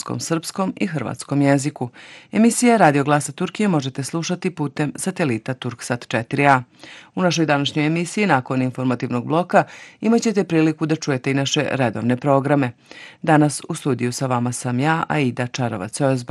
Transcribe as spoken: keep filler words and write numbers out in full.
bosanskom, srpskom i hrvatskom jeziku. Emisije Radio Glasa Turkije možete slušati putem satelita Turksat četiri a. U našoj današnjoj emisiji, nakon informativnog bloka, imat ćete priliku da čujete i naše redovne programe. Danas u studiju sa vama sam ja, Aida Čarovac-Ozba.